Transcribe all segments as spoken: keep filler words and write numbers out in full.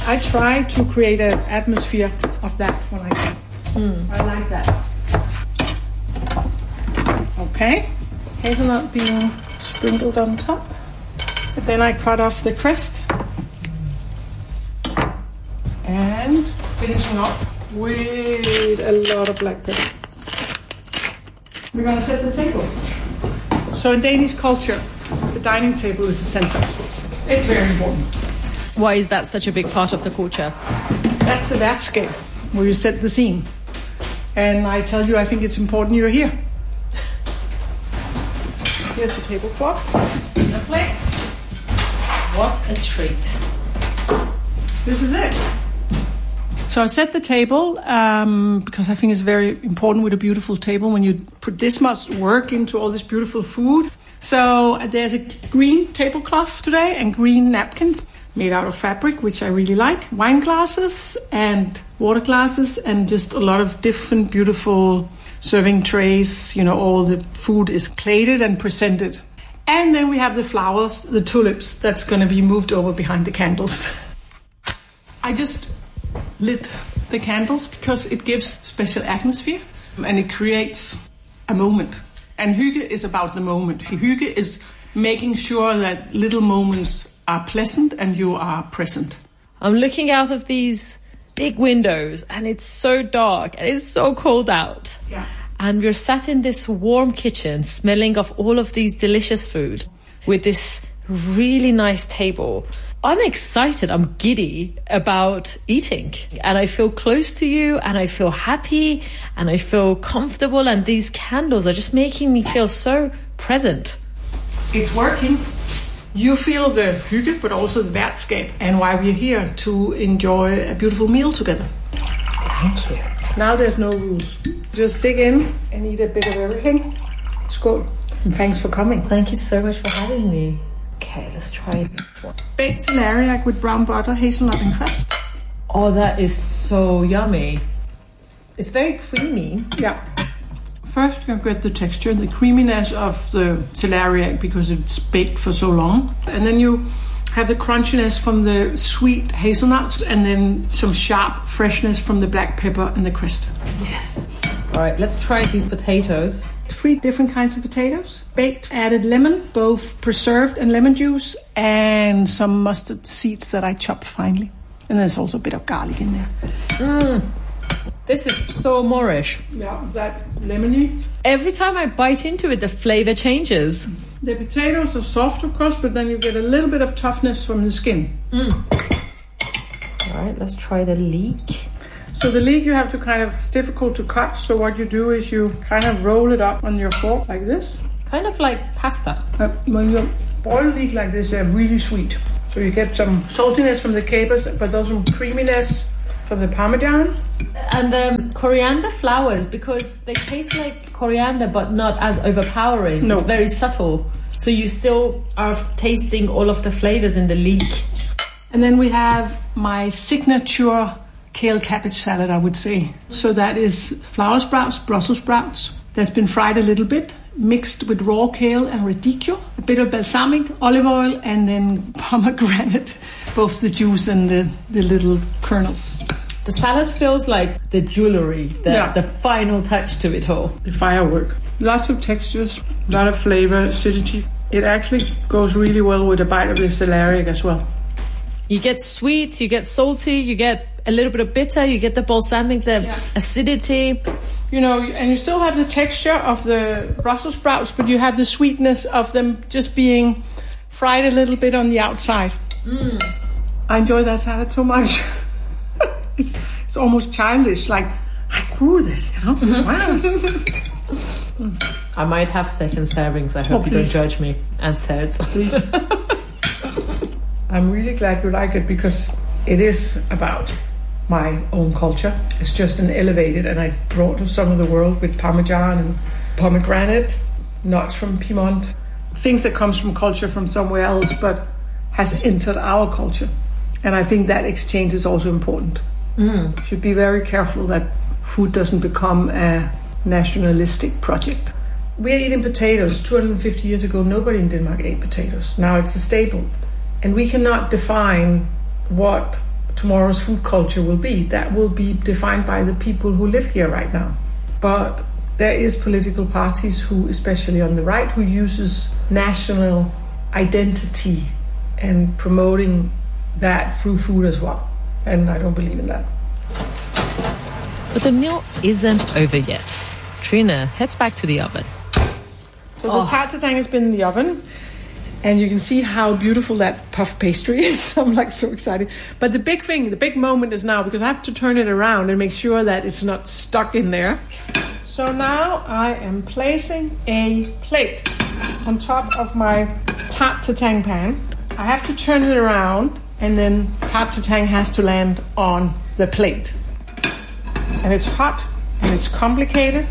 I try to create an atmosphere of that when I can. Mm. I like that. Okay, hazelnut being sprinkled on top. And then I cut off the crest. And finishing up with a lot of black pepper. We're going to set the table. So in Danish culture, the dining table is the center. It's very important. Why is that such a big part of the culture? That's a værtskab, where you set the scene. And I tell you, I think it's important you're here. Here's the tablecloth, the plates. What a treat. This is it. So I set the table um, because I think it's very important with a beautiful table when you put this much work into all this beautiful food. So uh, there's a green tablecloth today and green napkins made out of fabric, which I really like. Wine glasses and water glasses and just a lot of different beautiful serving trays. You know, all the food is plated and presented. And then we have the flowers, the tulips, that's going to be moved over behind the candles. I just lit the candles because it gives special atmosphere and it creates a moment. And hygge is about the moment. Hygge is making sure that little moments are pleasant and you are present. I'm looking out of these big windows and it's so dark and it's so cold out. Yeah. And we're sat in this warm kitchen smelling of all of these delicious food with this really nice table. I'm excited, I'm giddy about eating and I feel close to you and I feel happy and I feel comfortable and these candles are just making me feel so present. It's working. You feel the hygge but also the værtskab and why we're here to enjoy a beautiful meal together. Thank you. Now there's no rules. Just dig in and eat a bit of everything. Skål. Thanks for coming. Thank you so much for having me. Okay, let's try this one. Baked celeriac with brown butter, hazelnut and crust. Oh, that is so yummy. It's very creamy. Yeah. First you get the texture, the creaminess of the celeriac because it's baked for so long. And then you have the crunchiness from the sweet hazelnuts and then some sharp freshness from the black pepper and the crust. Yes. All right, let's try these potatoes. Three different kinds of potatoes. Baked, added lemon, both preserved and lemon juice, and some mustard seeds that I chopped finely. And there's also a bit of garlic in there. Mmm. This is so Moorish. Yeah, that lemony. Every time I bite into it, the flavor changes. The potatoes are soft, of course, but then you get a little bit of toughness from the skin. Mm. All right, let's try the leek. So the leek you have to kind of, it's difficult to cut. So what you do is you kind of roll it up on your fork like this. Kind of like pasta. Uh, when you boil leek like this, they're really sweet. So you get some saltiness from the capers, but there's some creaminess from the parmesan. And the coriander flowers, because they taste like coriander, but not as overpowering. No. It's very subtle. So you still are tasting all of the flavors in the leek. And then we have my signature kale cabbage salad, I would say. So that is flower sprouts, Brussels sprouts, that's been fried a little bit, mixed with raw kale and radicchio, a bit of balsamic, olive oil, and then pomegranate, both the juice and the, the little kernels. The salad feels like the jewelry, the, yeah. the final touch to it all. The firework. Lots of textures, a lot of flavor, acidity. It actually goes really well with a bite of the celeriac as well. You get sweet, you get salty, you get a little bit of bitter, you get the balsamic, the yeah. acidity. You know, and you still have the texture of the Brussels sprouts, but you have the sweetness of them just being fried a little bit on the outside. Mm. I enjoy that salad so much. it's, it's almost childish, like, I grew this, you know? Wow. I might have second servings, I hope oh, you don't judge me, and thirds. I'm really glad you like it because it is about my own culture. It's just an elevated, and I brought some of the world with Parmesan and pomegranate, nuts from Piedmont, things that comes from culture from somewhere else, but has entered our culture. And I think that exchange is also important. Mm. Should be very careful that food doesn't become a nationalistic project. We're eating potatoes. two hundred fifty years ago, nobody in Denmark ate potatoes. Now it's a staple. And we cannot define what tomorrow's food culture will be. That will be defined by the people who live here right now. But there is political parties who, especially on the right, who uses national identity and promoting that through food as well. And I don't believe in that. But the meal isn't over yet. Trine heads back to the oven. So oh. the tarte tatin has been in the oven. And you can see how beautiful that puff pastry is. I'm like so excited. But the big thing, the big moment is now, because I have to turn it around and make sure that it's not stuck in there. So now I am placing a plate on top of my tarte tatin pan. I have to turn it around, and then tarte tatin has to land on the plate. And it's hot and it's complicated.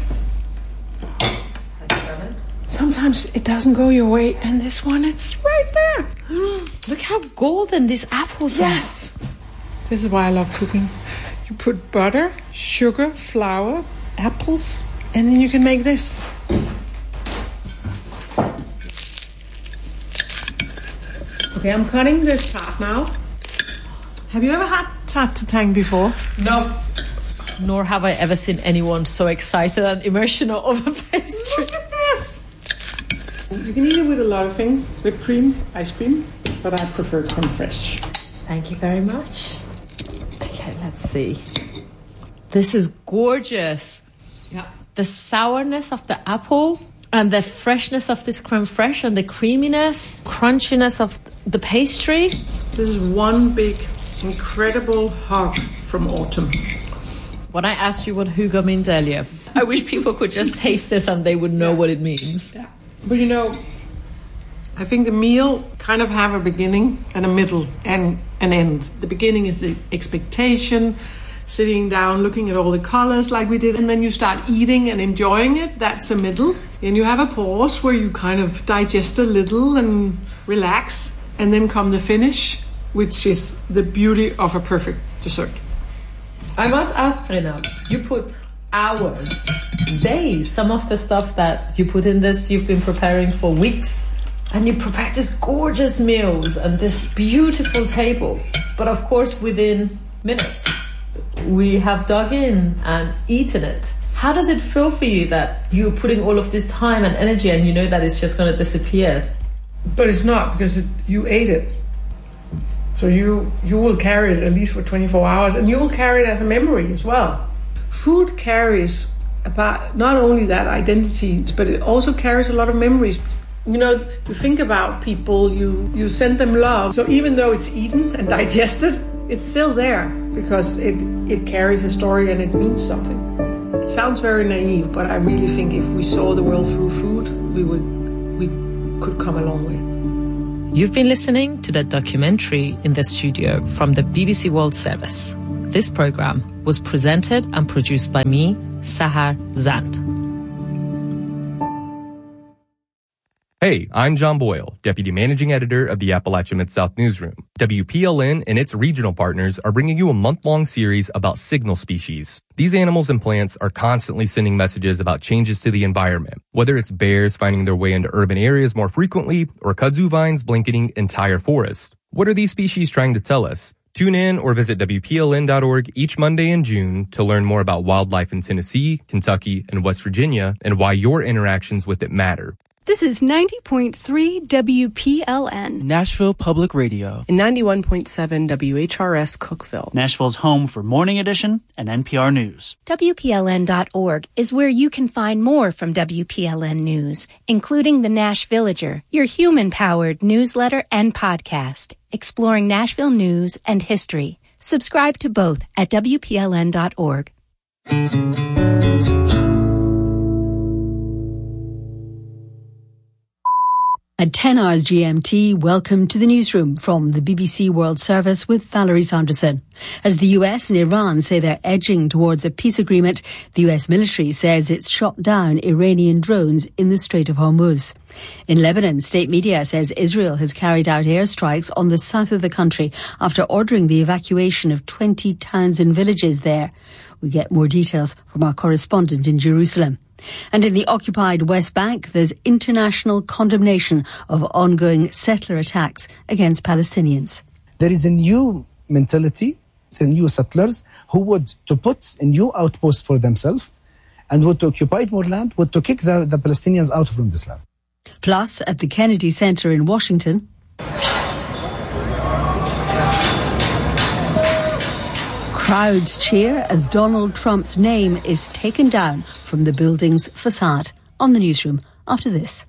Sometimes it doesn't go your way, and this one, it's right there. Look how golden these apples are. Yes. This is why I love cooking. You put butter, sugar, flour, apples, and then you can make this. Okay, I'm cutting this tart now. Have you ever had tarte tatin before? No. Nor have I ever seen anyone so excited and emotional over pastry. Look at this. You can eat it with a lot of things, whipped cream, ice cream, but I prefer creme fraiche. Thank you very much. Okay, let's see. This is gorgeous. Yeah. The sourness of the apple and the freshness of this creme fraiche and the creaminess, crunchiness of the pastry. This is one big, incredible hug from autumn. When I asked you what Hugo means earlier, I wish people could just taste this and they would know yeah. what it means. Yeah. But you know, I think the meal kind of have a beginning and a middle and an end. The beginning is the expectation, sitting down, looking at all the colors like we did, and then you start eating and enjoying it. That's a middle. And you have a pause where you kind of digest a little and relax, and then come the finish, which is the beauty of a perfect dessert. I must ask, Trine, you put hours, days, some of the stuff that you put in this, you've been preparing for weeks, and you prepare these gorgeous meals and this beautiful table. But of course, within minutes, we have dug in and eaten it. How does it feel for you that you're putting all of this time and energy and you know that it's just going to disappear? But it's not, because it, you ate it. So you you will carry it at least for twenty-four hours, and you will carry it as a memory as well. Food carries about not only that identity, but it also carries a lot of memories. You know, you think about people, you, you send them love. So even though it's eaten and digested, it's still there because it, it carries a story and it means something. It sounds very naive, but I really think if we saw the world through food, we would we could come a long way. You've been listening to that documentary in the studio from the B B C World Service. This program was presented and produced by me, Sahar Zand. Hey, I'm John Boyle, Deputy Managing Editor of the Appalachia Mid-South Newsroom. W P L N and its regional partners are bringing you a month-long series about signal species. These animals and plants are constantly sending messages about changes to the environment, whether it's bears finding their way into urban areas more frequently or kudzu vines blanketing entire forests. What are these species trying to tell us? Tune in or visit W P L N dot org each Monday in June to learn more about wildlife in Tennessee, Kentucky, and West Virginia and why your interactions with it matter. This is ninety point three W P L N. Nashville Public Radio. And ninety-one point seven W H R S Cookeville. Nashville's home for Morning Edition and N P R News. W P L N dot org is where you can find more from W P L N News, including the Nash Villager, your human-powered newsletter and podcast, exploring Nashville news and history. Subscribe to both at W P L N dot org. At ten hours G M T, welcome to the newsroom from the B B C World Service with Valerie Sanderson. As the U S and Iran say they're edging towards a peace agreement, the U S military says it's shot down Iranian drones in the Strait of Hormuz. In Lebanon, state media says Israel has carried out airstrikes on the south of the country after ordering the evacuation of twenty towns and villages there. We get more details from our correspondent in Jerusalem. And in the occupied West Bank, there's international condemnation of ongoing settler attacks against Palestinians. There is a new mentality the new settlers who would to put a new outpost for themselves and would to occupy more land, would to kick the, the Palestinians out from this land. Plus, at the Kennedy Center in Washington, crowds cheer as Donald Trump's name is taken down from the building's facade. On the newsroom after this.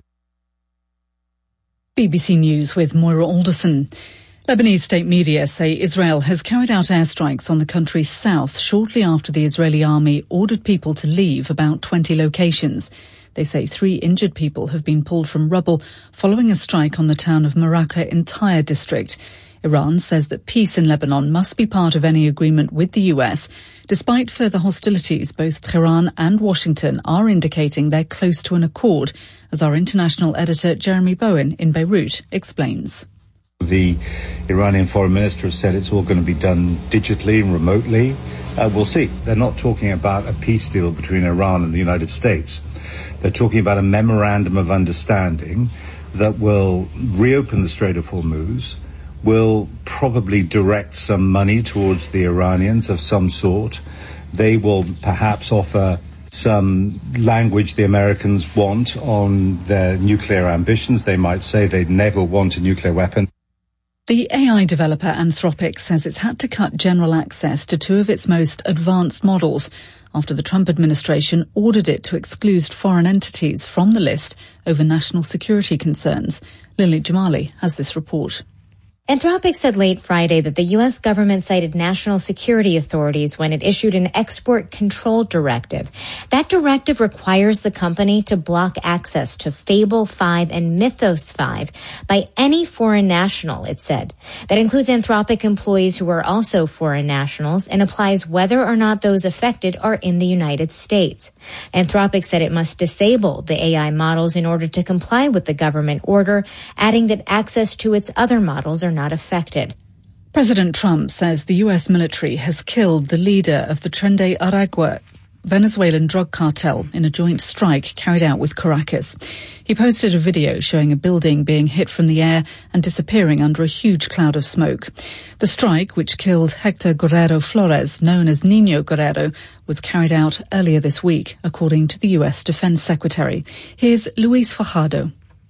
B B C News with Moira Alderson. Lebanese state media say Israel has carried out airstrikes on the country's south shortly after the Israeli army ordered people to leave about twenty locations. They say three injured people have been pulled from rubble following a strike on the town of Maraka in Tyre district. Iran says that peace in Lebanon must be part of any agreement with the U S. Despite further hostilities, both Tehran and Washington are indicating they're close to an accord, as our international editor Jeremy Bowen in Beirut explains. The Iranian foreign minister has said it's all going to be done digitally and remotely. Uh, we'll see. They're not talking about a peace deal between Iran and the United States. They're talking about a memorandum of understanding that will reopen the Strait of Hormuz, will probably direct some money towards the Iranians of some sort. They will perhaps offer some language the Americans want on their nuclear ambitions. They might say they'd never want a nuclear weapon. The A I developer Anthropic says it's had to cut general access to two of its most advanced models after the Trump administration ordered it to exclude foreign entities from the list over national security concerns. Lily Jamali has this report. Anthropic said late Friday that the U S government cited national security authorities when it issued an export control directive. That directive requires the company to block access to Fable five and Mythos five by any foreign national, it said. That includes Anthropic employees who are also foreign nationals and applies whether or not those affected are in the United States. Anthropic said it must disable the A I models in order to comply with the government order, adding that access to its other models are not affected. President Trump says the U S military has killed the leader of the Tren de Aragua Venezuelan drug cartel in a joint strike carried out with Caracas. He posted a video showing a building being hit from the air and disappearing under a huge cloud of smoke. The strike, which killed Hector Guerrero Flores, known as Nino Guerrero, was carried out earlier this week, according to the U S Defense Secretary. Here's Luis Fajardo.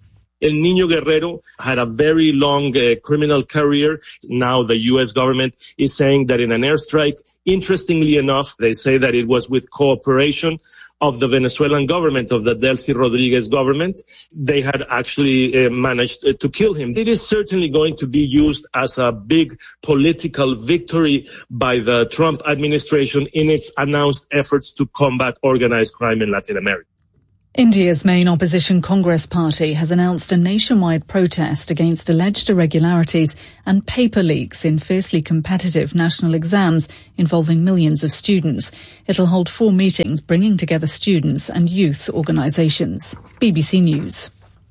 El Niño Guerrero had a very long uh, criminal career. Now the U S government is saying that in an airstrike, interestingly enough, they say that it was with cooperation of the Venezuelan government, of the Delcy Rodriguez government. They had actually uh, managed uh, to kill him. It is certainly going to be used as a big political victory by the Trump administration in its announced efforts to combat organized crime in Latin America. India's main opposition Congress party has announced a nationwide protest against alleged irregularities and paper leaks in fiercely competitive national exams involving millions of students. It'll hold four meetings bringing together students and youth organisations. B B C News.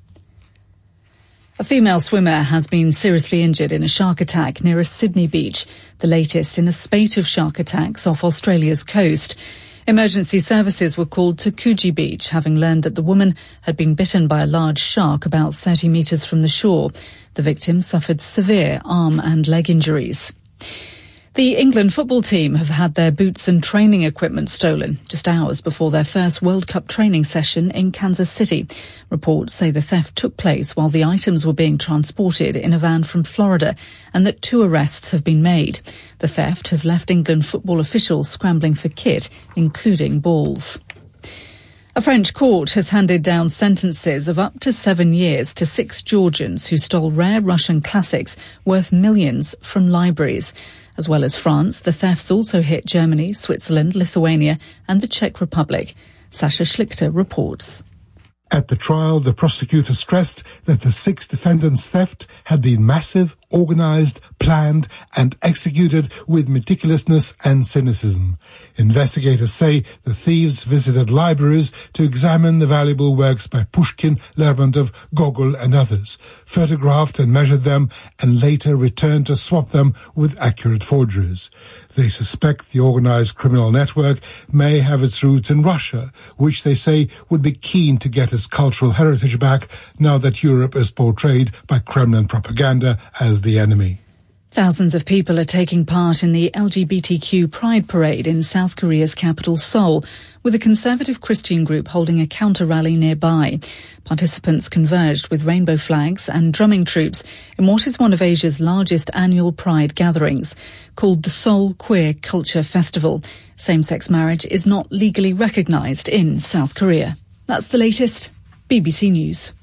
A female swimmer has been seriously injured in a shark attack near a Sydney beach, the latest in a spate of shark attacks off Australia's coast. Emergency services were called to Coogee Beach, having learned that the woman had been bitten by a large shark about thirty metres from the shore. The victim suffered severe arm and leg injuries. The England football team have had their boots and training equipment stolen just hours before their first World Cup training session in Kansas City. Reports say the theft took place while the items were being transported in a van from Florida and that two arrests have been made. The theft has left England football officials scrambling for kit, including balls. A French court has handed down sentences of up to seven years to six Georgians who stole rare Russian classics worth millions from libraries. As well as France, the thefts also hit Germany, Switzerland, Lithuania and the Czech Republic. Sasha Schlichter reports. At the trial, the prosecutor stressed that the six defendants' theft had been massive, organized, planned, and executed with meticulousness and cynicism. Investigators say the thieves visited libraries to examine the valuable works by Pushkin, Lermontov, Gogol, and others, photographed and measured them, and later returned to swap them with accurate forgeries. They suspect the organized criminal network may have its roots in Russia, which they say would be keen to get its cultural heritage back now that Europe is portrayed by Kremlin propaganda as the enemy. Thousands of people are taking part in the L G B T Q Pride Parade in South Korea's capital Seoul, with a conservative Christian group holding a counter-rally nearby. Participants converged with rainbow flags and drumming troops in what is one of Asia's largest annual Pride gatherings, called the Seoul Queer Culture Festival. Same-sex marriage is not legally recognised in South Korea. That's the latest. B B C News.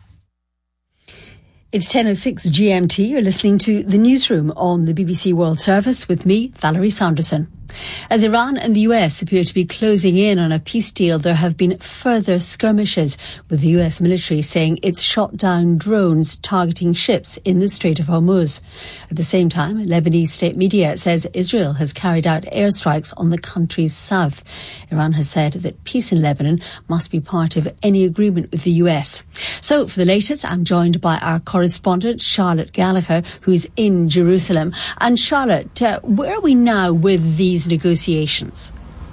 It's ten oh six G M T. You're listening to The Newsroom on the B B C World Service with me, Valerie Sanderson. As Iran and the U S appear to be closing in on a peace deal, there have been further skirmishes, with the U S military saying it's shot down drones targeting ships in the Strait of Hormuz. At the same time, Lebanese state media says Israel has carried out airstrikes on the country's south. Iran has said that peace in Lebanon must be part of any agreement with the U S. So for the latest, I'm joined by our correspondent, Charlotte Gallagher, who's in Jerusalem. And Charlotte, uh, where are we now with these negotiations?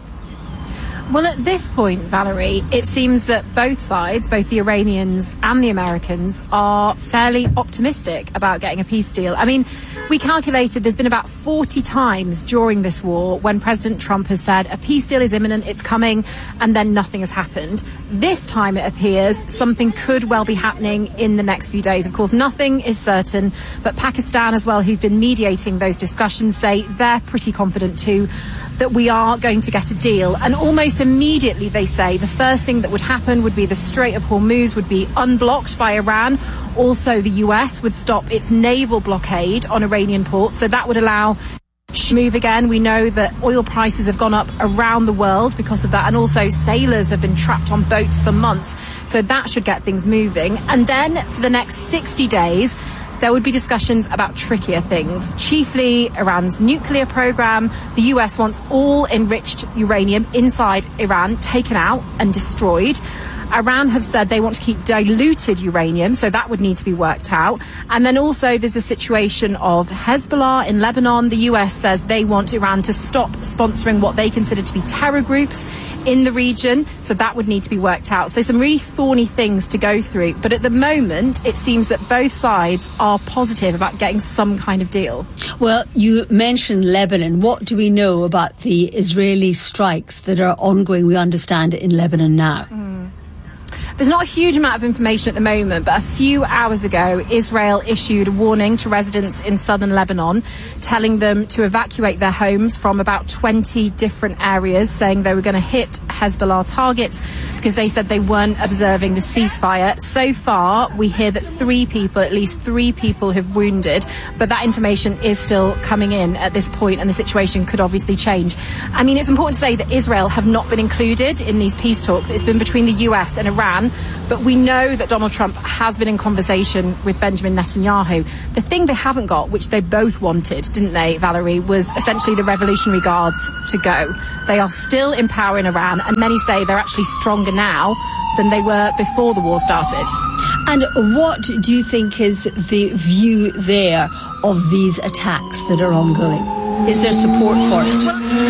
Well, at this point, Valerie, it seems that both sides, both the Iranians and the Americans, are fairly optimistic about getting a peace deal. I mean, we calculated there's been about forty times during this war when President Trump has said a peace deal is imminent, it's coming, and then nothing has happened. This time, it appears something could well be happening in the next few days. Of course, nothing is certain, but Pakistan as well, who've been mediating those discussions, say they're pretty confident too that we are going to get a deal. And almost immediately, they say, the first thing that would happen would be the Strait of Hormuz would be unblocked by Iran. Also, the U S would stop its naval blockade on Iranian ports, so that would allow move again. We know that oil prices have gone up around the world because of that, and also sailors have been trapped on boats for months, so that should get things moving. And then for the next sixty days, there would be discussions about trickier things, chiefly Iran's nuclear program. The U S wants all enriched uranium inside Iran taken out and destroyed. Iran have said they want to keep diluted uranium, so that would need to be worked out. And then also there's a situation of Hezbollah in Lebanon. The U S says they want Iran to stop sponsoring what they consider to be terror groups in the region, so that would need to be worked out. So some really thorny things to go through. But at the moment, it seems that both sides are positive about getting some kind of deal. Well, you mentioned Lebanon. What do we know about the Israeli strikes that are ongoing, we understand, in Lebanon now? Mm. There's not a huge amount of information at the moment, but a few hours ago, Israel issued a warning to residents in southern Lebanon, telling them to evacuate their homes from about twenty different areas, saying they were going to hit Hezbollah targets because they said they weren't observing the ceasefire. So far, we hear that three people, at least three people have wounded, but that information is still coming in at this point, and the situation could obviously change. I mean, it's important to say that Israel have not been included in these peace talks. It's been between the U S and Iran. But we know that Donald Trump has been in conversation with Benjamin Netanyahu. The thing they haven't got, which they both wanted, didn't they, Valerie, was essentially the Revolutionary Guards to go. They are still in power in Iran, and many say they're actually stronger now than they were before the war started. And what do you think is the view there of these attacks that are ongoing? Is there support for it?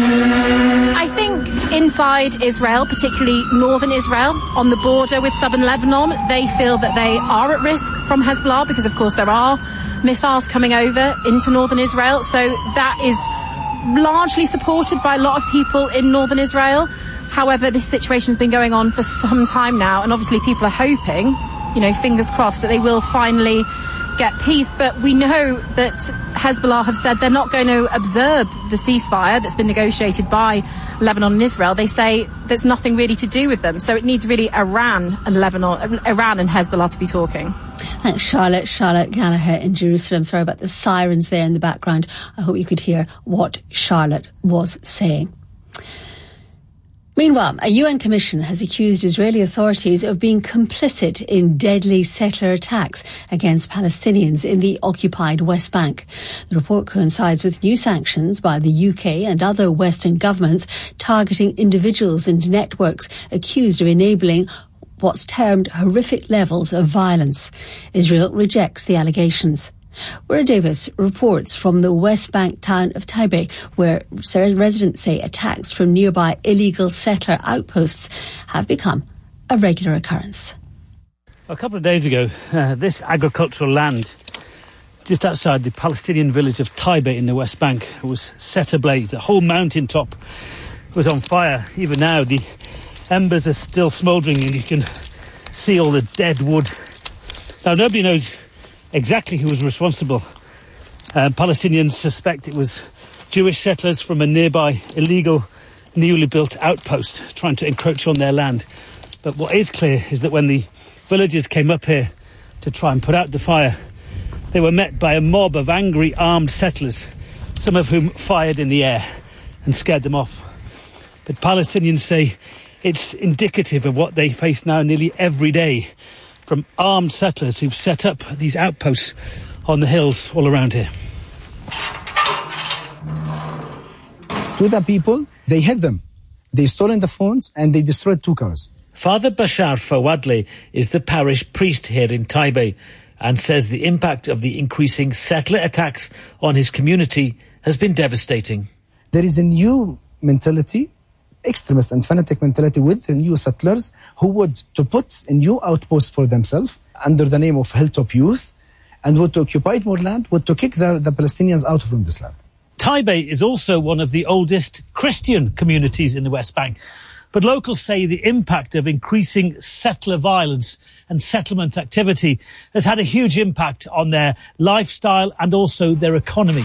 Well, I think inside Israel, particularly northern Israel, on the border with southern Lebanon, they feel that they are at risk from Hezbollah because, of course, there are missiles coming over into northern Israel. So that is largely supported by a lot of people in northern Israel. However, this situation has been going on for some time now, and obviously people are hoping, you know, fingers crossed, that they will finally get peace. But we know that Hezbollah have said they're not going to observe the ceasefire that's been negotiated by Lebanon and Israel. They say there's nothing really to do with them. So it needs really Iran and Lebanon, Iran and Hezbollah to be talking. Thanks, Charlotte. Charlotte Gallagher in Jerusalem. Sorry about the sirens there in the background. I hope you could hear what Charlotte was saying. Meanwhile, a U N commission has accused Israeli authorities of being complicit in deadly settler attacks against Palestinians in the occupied West Bank. The report coincides with new sanctions by the U K and other Western governments targeting individuals and networks accused of enabling what's termed horrific levels of violence. Israel rejects the allegations. Wera Davis reports from the West Bank town of Taibe, where residents say attacks from nearby illegal settler outposts have become a regular occurrence. A couple of days ago, uh, this agricultural land just outside the Palestinian village of Taiba in the West Bank, was set ablaze. The whole mountaintop was on fire. Even now, the embers are still smouldering and you can see all the dead wood. Now, nobody knows exactly who was responsible. Uh, Palestinians suspect it was Jewish settlers from a nearby illegal, newly built outpost trying to encroach on their land. But what is clear is that when the villagers came up here to try and put out the fire, they were met by a mob of angry armed settlers, some of whom fired in the air and scared them off. But Palestinians say it's indicative of what they face now nearly every day from armed settlers who've set up these outposts on the hills all around here. To the people, they hit them. They stolen the phones and they destroyed two cars. Father Bashar Fawadli is the parish priest here in Taiba and says the impact of the increasing settler attacks on his community has been devastating. There is a new mentality, extremist and fanatic mentality with the new settlers who would to put a new outpost for themselves under the name of Hilltop Youth and would to occupy more land, would to kick the, the Palestinians out from this land. Taiba is also one of the oldest Christian communities in the West Bank. But locals say the impact of increasing settler violence and settlement activity has had a huge impact on their lifestyle and also their economy.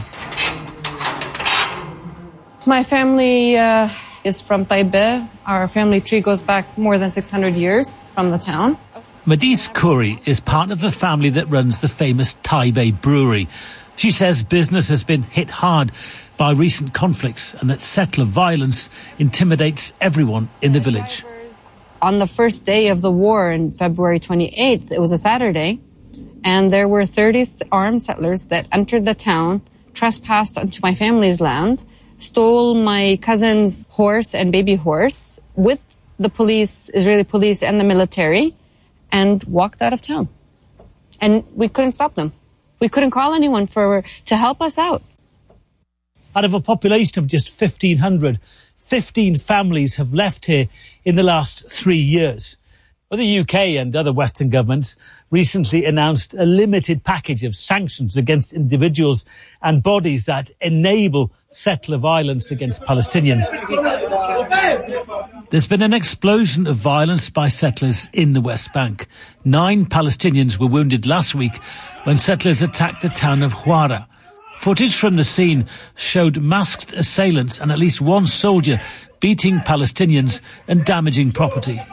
My family uh, is from Taiba. Our family tree goes back more than six hundred years from the town. Madis Khoury is part of the family that runs the famous Taiba brewery. She says business has been hit hard by recent conflicts and that settler violence intimidates everyone in the village. On the first day of the war on February twenty-eighth, it was a Saturday, and there were thirty armed settlers that entered the town, trespassed onto my family's land, stole my cousin's horse and baby horse with the police, Israeli police and the military, and walked out of town. And we couldn't stop them. We couldn't call anyone for to help us out. Out of a population of just fifteen hundred, fifteen families have left here in the last three years. Well, the U K and other Western governments recently announced a limited package of sanctions against individuals and bodies that enable settler violence against Palestinians. There's been an explosion of violence by settlers in the West Bank. Nine Palestinians were wounded last week when settlers attacked the town of Huwara. Footage from the scene showed masked assailants and at least one soldier beating Palestinians and damaging property.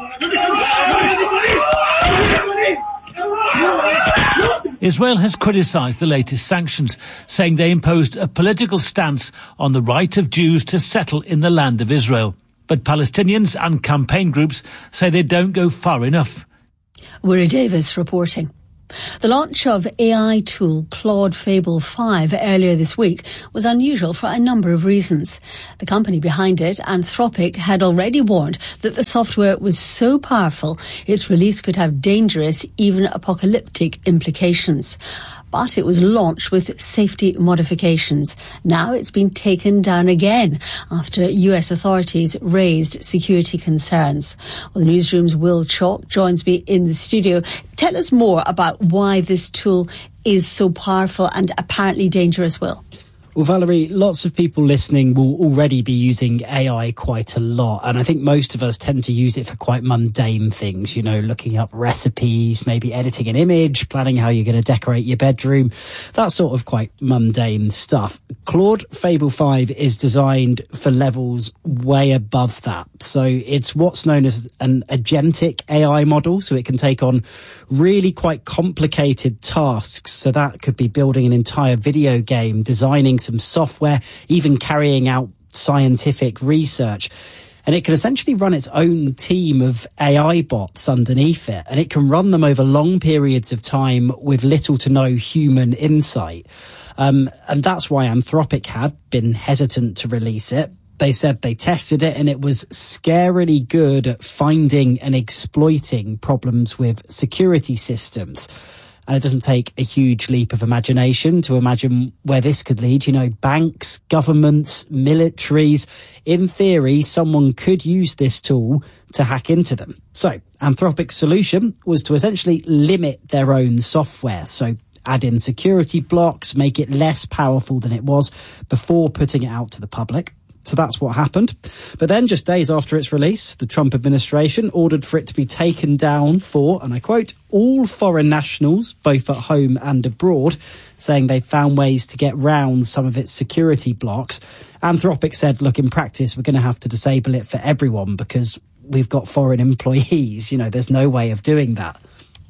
Israel has criticised the latest sanctions, saying they imposed a political stance on the right of Jews to settle in the land of Israel. But Palestinians and campaign groups say they don't go far enough. Wuri Davis reporting. The launch of A I tool Claude Fable five earlier this week was unusual for a number of reasons. The company behind it, Anthropic, had already warned that the software was so powerful its release could have dangerous, even apocalyptic implications. But it was launched with safety modifications. Now it's been taken down again after U S authorities raised security concerns. Well, the newsroom's Will Chalk joins me in the studio. Tell us more about why this tool is so powerful and apparently dangerous, Will. Well, Valerie, lots of people listening will already be using A I quite a lot. And I think most of us tend to use it for quite mundane things, you know, looking up recipes, maybe editing an image, planning how you're going to decorate your bedroom, that sort of quite mundane stuff. Claude Fable five is designed for levels way above that. So it's what's known as an agentic A I model. So it can take on really quite complicated tasks. So that could be building an entire video game, designing some software, even carrying out scientific research. And it can essentially run its own team of A I bots underneath it. And it can run them over long periods of time with little to no human insight. Um, and that's why Anthropic had been hesitant to release it. They said they tested it and it was scarily good at finding and exploiting problems with security systems. And it doesn't take a huge leap of imagination to imagine where this could lead. You know, banks, governments, militaries. In theory, someone could use this tool to hack into them. So Anthropic's solution was to essentially limit their own software. So add in security blocks, make it less powerful than it was before putting it out to the public. So that's what happened. But then just days after its release, the Trump administration ordered for it to be taken down for, and I quote, all foreign nationals, both at home and abroad, saying they found ways to get round some of its security blocks. Anthropic said, look, in practice, we're going to have to disable it for everyone because we've got foreign employees. You know, there's no way of doing that.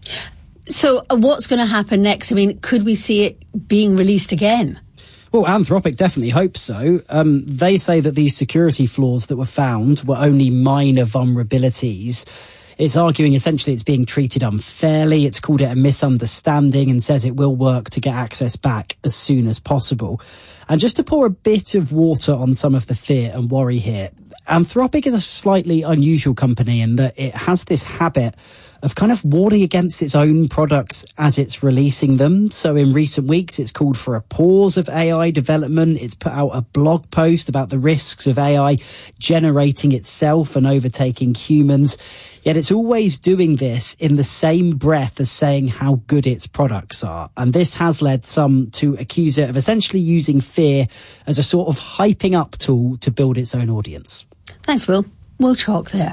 So uh, what's going to happen next? I mean, could we see it being released again? Well, Anthropic definitely hopes so. Um, they say that these security flaws that were found were only minor vulnerabilities. It's arguing essentially it's being treated unfairly. It's called it a misunderstanding and says it will work to get access back as soon as possible. And just to pour a bit of water on some of the fear and worry here, Anthropic is a slightly unusual company in that it has this habit of kind of warning against its own products as it's releasing them. So in recent weeks, it's called for a pause of A I development. It's put out a blog post about the risks of A I generating itself and overtaking humans. Yet it's always doing this in the same breath as saying how good its products are. And this has led some to accuse it of essentially using fear as a sort of hyping up tool to build its own audience. Thanks, Will. We'll chalk there.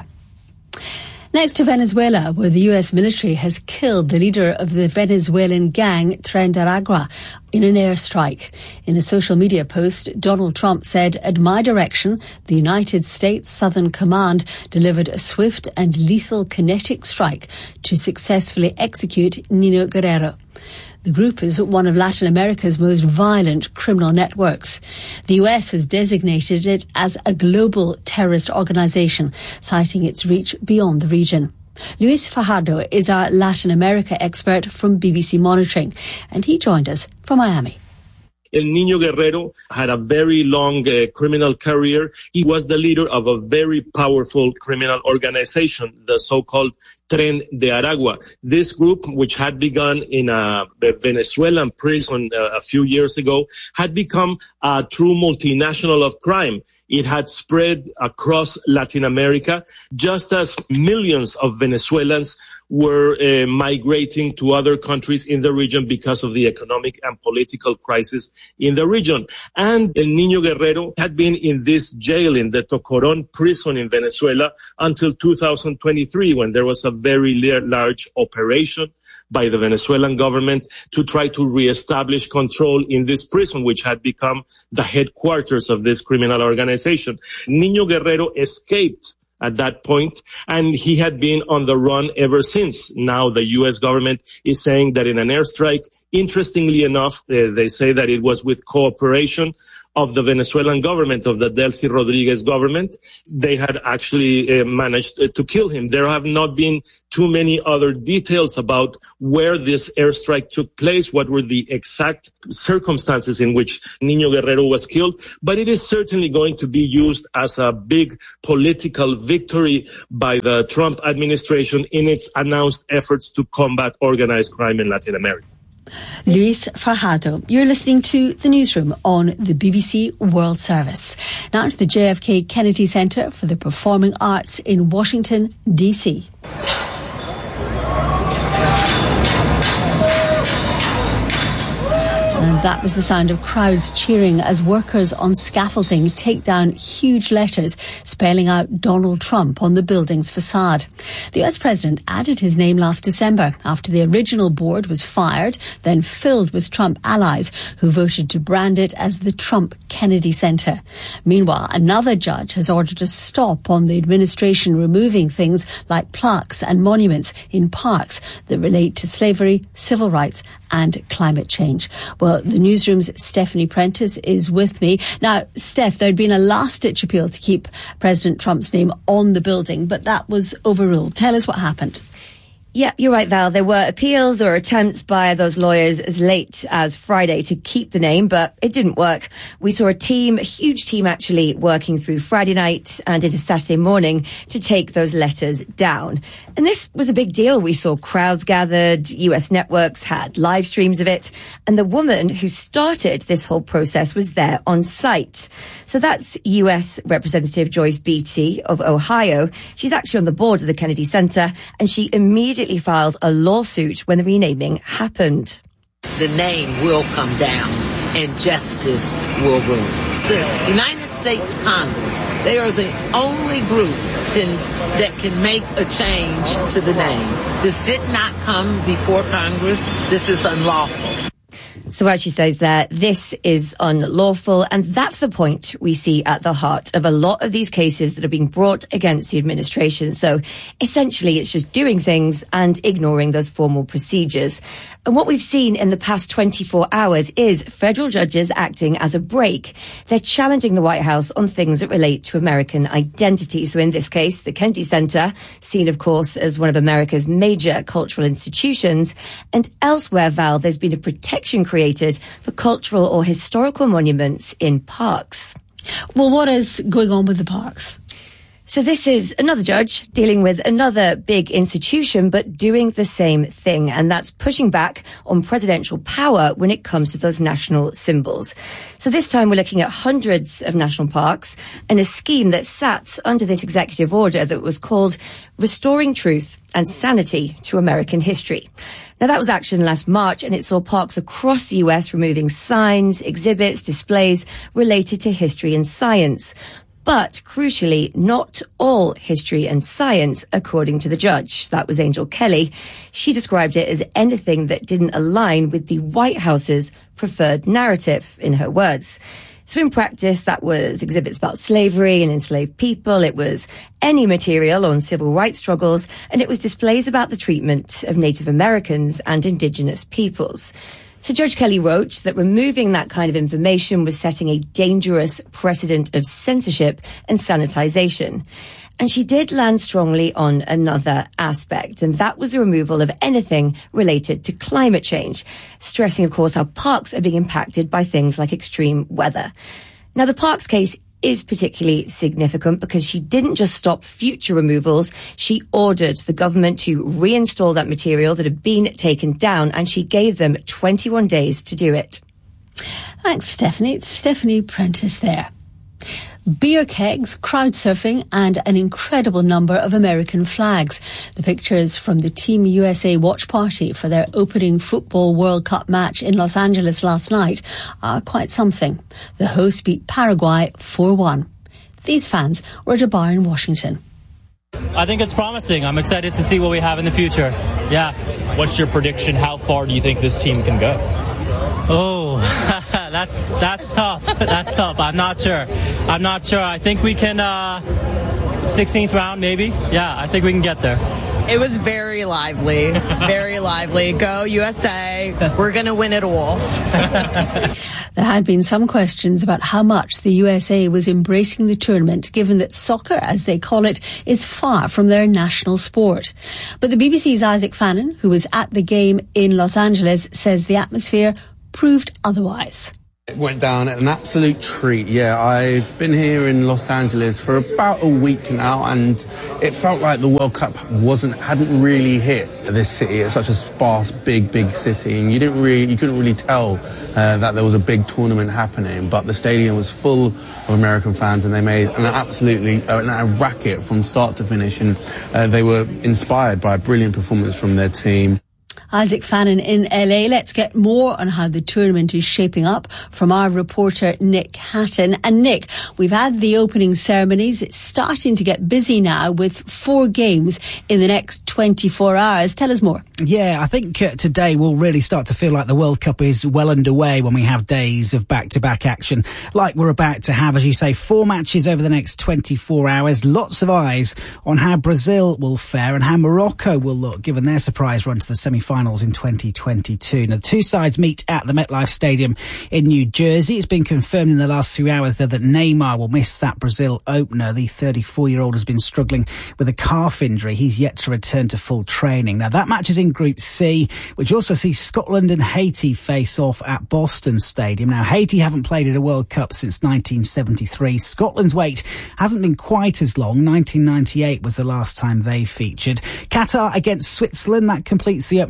Next to Venezuela, where the U S military has killed the leader of the Venezuelan gang, Tren de Aragua, in an airstrike. In a social media post, Donald Trump said, at my direction, the United States Southern Command delivered a swift and lethal kinetic strike to successfully execute Nino Guerrero. The group is one of Latin America's most violent criminal networks. The U S has designated it as a global terrorist organization, citing its reach beyond the region. Luis Fajardo is our Latin America expert from B B C Monitoring, and he joined us from Miami. El Niño Guerrero had a very long uh, criminal career. He was the leader of a very powerful criminal organization, the so-called Tren de Aragua. This group, which had begun in a Venezuelan prison uh, a few years ago, had become a true multinational of crime. It had spread across Latin America, just as millions of Venezuelans were uh, migrating to other countries in the region because of the economic and political crisis in the region. And El Niño Guerrero had been in this jail in the Tocorón prison in Venezuela until two thousand twenty-three, when there was a very large operation by the Venezuelan government to try to reestablish control in this prison, which had become the headquarters of this criminal organization. Niño Guerrero escaped at that point, and he had been on the run ever since. Now the U S government is saying that in an airstrike, interestingly enough, uh, they say that it was with cooperation of the Venezuelan government, of the Delcy Rodriguez government. They had actually uh, managed uh, to kill him. There have not been too many other details about where this airstrike took place, what were the exact circumstances in which Niño Guerrero was killed, but it is certainly going to be used as a big political victory by the Trump administration in its announced efforts to combat organized crime in Latin America. Luis Fajardo. You're listening to The Newsroom on the B B C World Service. Now to the J F K Kennedy Center for the Performing Arts in Washington, D C. And that was the sound of crowds cheering as workers on scaffolding take down huge letters spelling out Donald Trump on the building's facade. The U S president added his name last December after the original board was fired, then filled with Trump allies who voted to brand it as the Trump Kennedy Center. Meanwhile, another judge has ordered a stop on the administration removing things like plaques and monuments in parks that relate to slavery, civil rights and climate change. Well, the Newsroom's Stephanie Prentice is with me. Now, Steph, there had been a last-ditch appeal to keep President Trump's name on the building, but that was overruled. Tell us what happened. Yeah, you're right, Val. There were appeals, there were attempts by those lawyers as late as Friday to keep the name, but it didn't work. We saw a team, a huge team actually, working through Friday night and into Saturday morning to take those letters down. And this was a big deal. We saw crowds gathered, U S networks had live streams of it, and the woman who started this whole process was there on site. So that's U S Representative Joyce Beatty of Ohio. She's actually on the board of the Kennedy Center, and she immediately filed a lawsuit when the renaming happened. the name will come down and justice will rule. The United States Congress, they are the only group can, that can make a change to the name. This did not come before Congress. This is unlawful. So as she says there, this is unlawful, and that's the point we see at the heart of a lot of these cases that are being brought against the administration. So essentially it's just doing things and ignoring those formal procedures. And what we've seen in the past twenty-four hours is federal judges acting as a brake. They're challenging the White House on things that relate to American identity. So in this case, the Kennedy Center, seen of course as one of America's major cultural institutions, and elsewhere, Val, there's been a protection created for cultural or historical monuments in parks. Well, what is going on with the parks? So this is another judge dealing with another big institution, but doing the same thing. And that's pushing back on presidential power when it comes to those national symbols. So this time we're looking at hundreds of national parks and a scheme that sat under this executive order that was called Restoring Truth and Sanity to American History. Now, that was action last March, and it saw parks across the U S removing signs, exhibits, displays related to history and science. But crucially, not all history and science, according to the judge. That was Angel Kelly. She described it as anything that didn't align with the White House's preferred narrative, in her words. So in practice, that was exhibits about slavery and enslaved people. It was any material on civil rights struggles, and it was displays about the treatment of Native Americans and indigenous peoples. So Judge Kelly wrote that removing that kind of information was setting a dangerous precedent of censorship and sanitization. And she did land strongly on another aspect, and that was the removal of anything related to climate change, stressing, of course, how parks are being impacted by things like extreme weather. Now, the parks case is particularly significant because she didn't just stop future removals, she ordered the government to reinstall that material that had been taken down, and she gave them twenty-one days to do it. Thanks, Stephanie. It's Stephanie Prentice there. Beer kegs, crowd surfing, and an incredible number of American flags. The pictures from the Team U S A watch party for their opening Football World Cup match in Los Angeles last night are quite something. The hosts beat Paraguay four one. These fans were at a bar in Washington. I think it's promising. I'm excited to see what we have in the future. Yeah. What's your prediction? How far do you think this team can go? Oh, that's that's tough. That's tough. I'm not sure. I'm not sure. I think we can, uh, sixteenth round maybe. Yeah, I think we can get there. It was very lively. Very lively. Go U S A. We're going to win it all. There had been some questions about how much the U S A was embracing the tournament, given that soccer, as they call it, is far from their national sport. But the B B C's Isaac Fannin, who was at the game in Los Angeles, says the atmosphere proved otherwise. It went down an absolute treat. Yeah, I've been here in Los Angeles for about a week now, and it felt like the World Cup wasn't hadn't really hit this city. It's such a sparse, big, big city, and you didn't really, you couldn't really tell uh, that there was a big tournament happening. But the stadium was full of American fans, and they made an absolutely uh, a racket from start to finish, and uh, they were inspired by a brilliant performance from their team. Isaac Fannin in L A. Let's get more on how the tournament is shaping up from our reporter Nick Hatton. And Nick, we've had the opening ceremonies. It's starting to get busy now with four games in the next twenty-four hours. Tell us more. Yeah, I think uh, today will really start to feel like the World Cup is well underway when we have days of back-to-back action like we're about to have. As you say, four matches over the next twenty-four hours. Lots of eyes on how Brazil will fare and how Morocco will look, given their surprise run to the semi-finals in twenty twenty-two. Now, the two sides meet at the MetLife Stadium in New Jersey. It's been confirmed in the last few hours, though, that Neymar will miss that Brazil opener. The thirty-four-year-old has been struggling with a calf injury. He's yet to return to full training. Now, that match is in Group C, which also sees Scotland and Haiti face off at Boston Stadium. Now, Haiti haven't played in a World Cup since nineteen seventy-three. Scotland's wait hasn't been quite as long. nineteen ninety-eight was the last time they featured. Qatar against Switzerland. That completes the opening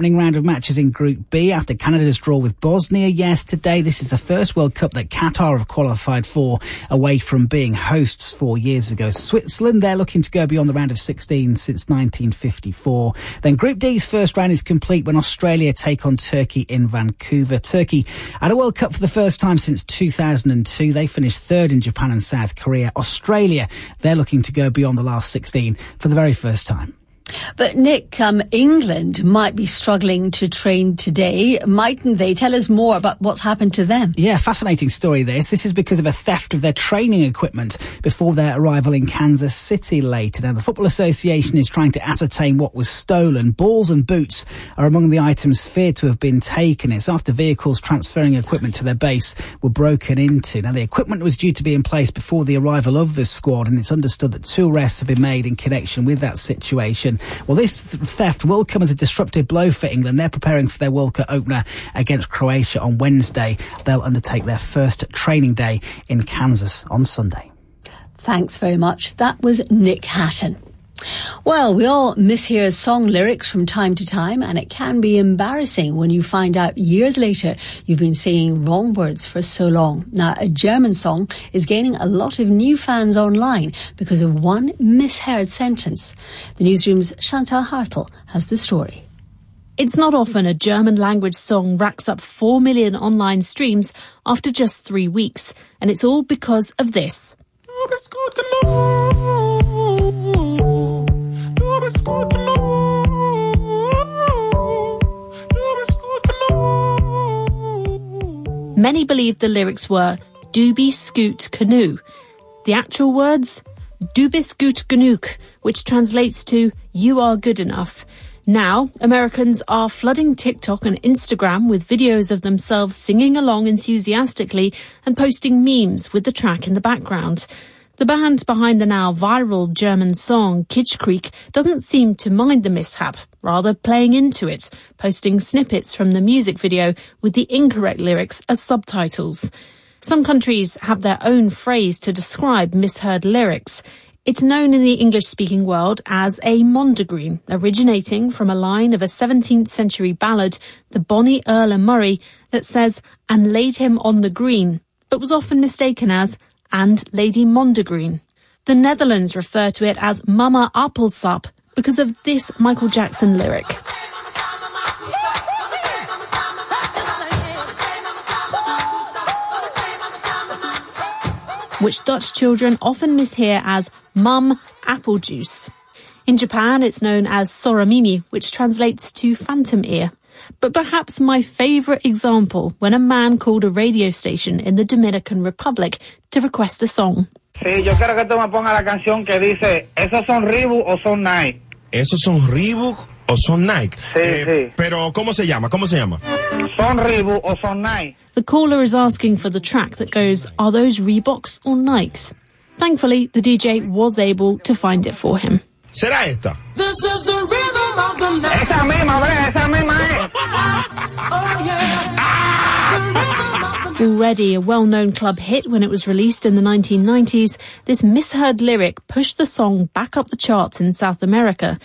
opening round of matches in Group B after Canada's draw with Bosnia yesterday. This is the first World Cup that Qatar have qualified for, away from being hosts four years ago. Switzerland, they're looking to go beyond the round of sixteen since nineteen fifty-four. Then Group D's first round is complete when Australia take on Turkey in Vancouver. Turkey at a World Cup for the first time since two thousand two. They finished third in Japan and South Korea. Australia, they're looking to go beyond the last sixteen for the very first time. But Nick, um, England might be struggling to train today, mightn't they? Tell us more about what's happened to them. Yeah, fascinating story this. This is because of a theft of their training equipment before their arrival in Kansas City later. Now, the Football Association is trying to ascertain what was stolen. Balls and boots are among the items feared to have been taken. It's after vehicles transferring equipment to their base were broken into. Now, the equipment was due to be in place before the arrival of the squad, and it's understood that two arrests have been made in connection with that situation. Well, this theft will come as a disruptive blow for England. They're preparing for their World Cup opener against Croatia on Wednesday. They'll undertake their first training day in Kansas on Sunday. Thanks very much. That was Nick Hatton. Well, we all mishear song lyrics from time to time, and it can be embarrassing when you find out years later you've been saying wrong words for so long. Now, a German song is gaining a lot of new fans online because of one misheard sentence. The newsroom's Chantal Hartel has the story. It's not often a German language song racks up four million online streams after just three weeks, and it's all because of this. Many believe the lyrics were "Du bist gut genug." The actual words, "Du bist gut genug," which translates to "you are good enough." Now, Americans are flooding TikTok and Instagram with videos of themselves singing along enthusiastically and posting memes with the track in the background. The band behind the now viral German song Kitschkrieg doesn't seem to mind the mishap, rather playing into it, posting snippets from the music video with the incorrect lyrics as subtitles. Some countries have their own phrase to describe misheard lyrics. It's known in the English-speaking world as a mondegreen, originating from a line of a seventeenth century ballad, the Bonnie Earl of Murray, that says, "and laid him on the green," but was often mistaken as "and Lady Mondegreen." The Netherlands refer to it as Mama Appelsap because of this Michael Jackson lyric. Which Dutch children often mishear as Mum Apple Juice. In Japan, it's known as Soramimi, which translates to phantom ear. But perhaps my favourite example when a man called a radio station in the Dominican Republic to request a song. Sí, yo quiero que tú me pongas la canción que dice, ¿esos son Reebok o son Nike? ¿Esos son Reebok o son Nike? Sí, eh, sí. Pero, ¿cómo se llama? ¿Cómo se llama? Son Reebok o son Nike. The caller is asking for the track that goes, are those Reeboks or Nikes? Thankfully, the D J was able to find it for him. ¿Será esta? This is the rhythm of the night. Esa misma, ¿ves? Esa misma es. Oh, yeah. Already a well-known club hit when it was released in the nineteen nineties, this misheard lyric pushed the song back up the charts in South America,